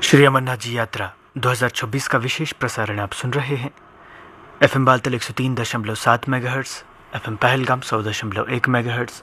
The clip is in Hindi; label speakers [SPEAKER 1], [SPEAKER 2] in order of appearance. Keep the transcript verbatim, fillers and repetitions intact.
[SPEAKER 1] श्री अमरनाथ जी यात्रा दो हज़ार छब्बीस का विशेष प्रसारण आप सुन रहे हैं। एफ एम बालतल एक सौ तीन दशमलव सात मेगाहर्ट्ज़, एफ एम पहलगाम सौ दशमलव एक मेगाहर्ट्ज़